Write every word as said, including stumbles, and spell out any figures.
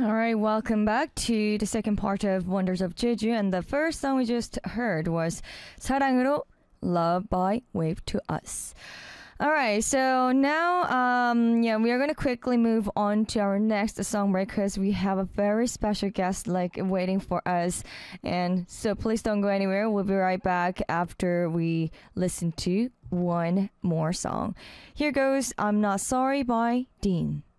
All right, welcome back to the second part of Wonders of Jeju. And the first song we just heard was 사랑으로 Love by Wave to Us. All right, so now, um, yeah, we are going to quickly move on to our next song because we have a very special guest like waiting for us. And so please don't go anywhere. We'll be right back after we listen to one more song. Here goes I'm Not Sorry by Dean.